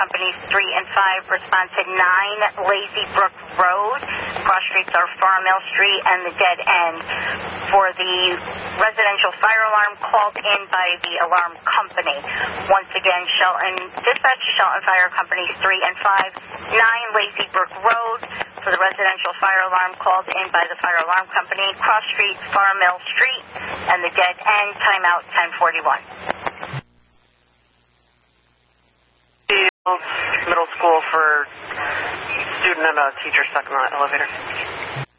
Companies 3 and 5 respond to 9 Lazy Brook Road. Cross streets are Farm Mill Street and the Dead End. For the residential fire alarm called in by the alarm company. Once again, Dispatch, Shelton Fire Companies 3 and 5, 9 Lazy Brook Road. For the residential fire alarm called in by the fire alarm company, Cross Street, Farm Mill Street, and the Dead End. Timeout 10:41. Middle school for student and a teacher stuck in the elevator.